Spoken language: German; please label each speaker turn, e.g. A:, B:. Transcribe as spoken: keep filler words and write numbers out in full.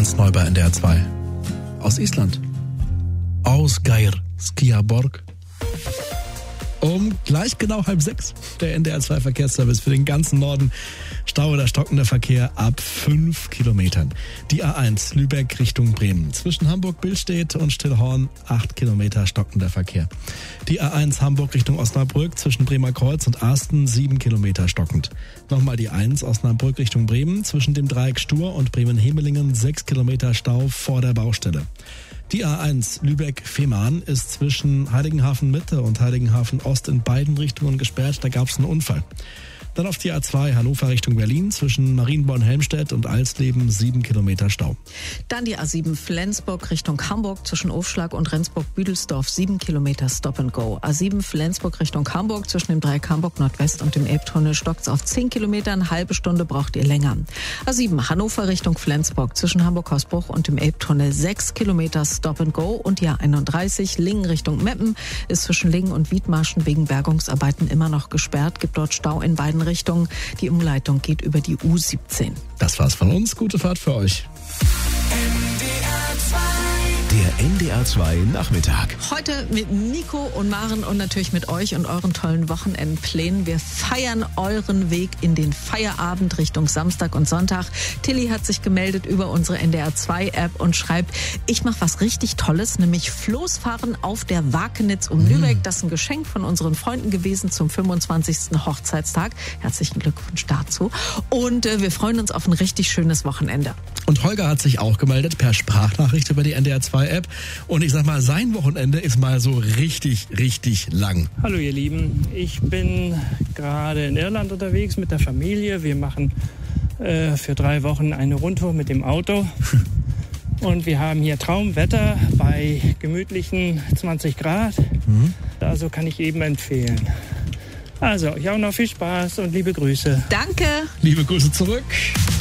A: Ganz neu bei N D R zwei. Aus Island. Aus Geir, Skiaborg. Um gleich genau halb sechs. Der N D R zwei Verkehrsservice für den ganzen Norden. Stau oder stockender Verkehr ab fünf Kilometern. Die A eins Lübeck Richtung Bremen. Zwischen Hamburg-Billstedt und Stillhorn acht Kilometer stockender Verkehr. Die A eins Hamburg Richtung Osnabrück zwischen Bremer Kreuz und Asten sieben Kilometer stockend. Nochmal die eins Osnabrück Richtung Bremen zwischen dem Dreieck Stur und Bremen-Hemelingen sechs Kilometer Stau vor der Baustelle. Die A eins Lübeck-Fehmarn ist zwischen Heiligenhafen Mitte und Heiligenhafen Ost in beiden Richtungen gesperrt. Da gab es einen Unfall. Dann auf die A zwei Hannover Richtung Berlin zwischen Marienborn-Helmstedt und Alsleben sieben Kilometer Stau.
B: Dann die A sieben Flensburg Richtung Hamburg zwischen Ofschlag und Rendsburg-Büdelsdorf sieben Kilometer Stop and Go. A sieben Flensburg Richtung Hamburg zwischen dem Dreieck Hamburg Nordwest und dem Elbtunnel stockt's auf zehn Kilometer. Eine halbe Stunde braucht ihr länger. A sieben Hannover Richtung Flensburg zwischen Hamburg-Hausbruch und dem Elbtunnel sechs Kilometer Stop and Go. Und die A einunddreißig Lingen Richtung Meppen ist zwischen Lingen und Wiedmarschen wegen Bergungsarbeiten immer noch gesperrt. Gibt dort Stau in beiden Richtung. Die Umleitung geht über die U siebzehn.
A: Das war's von uns. Gute Fahrt für euch.
C: Der N D R zwei Nachmittag.
B: Heute mit Nico und Maren und natürlich mit euch und euren tollen Wochenendplänen. Wir feiern euren Weg in den Feierabend Richtung Samstag und Sonntag. Tilly hat sich gemeldet über unsere N D R zwei App und schreibt, ich mache was richtig Tolles, nämlich Floßfahren auf der Wakenitz um Lübeck. Das ist ein Geschenk von unseren Freunden gewesen zum fünfundzwanzigsten Hochzeitstag. Herzlichen Glückwunsch dazu. Und äh, wir freuen uns auf ein richtig schönes Wochenende.
A: Und Holger hat sich auch gemeldet per Sprachnachricht über die N D R zwei App. Und ich sag mal, sein Wochenende ist mal so richtig, richtig lang.
D: Hallo ihr Lieben, ich bin gerade in Irland unterwegs mit der Familie. Wir machen äh, für drei Wochen eine Rundtour mit dem Auto. Und wir haben hier Traumwetter bei gemütlichen zwanzig Grad. Mhm. Also kann ich eben empfehlen. Also, euch auch noch viel Spaß und liebe Grüße.
B: Danke.
A: Liebe Grüße zurück.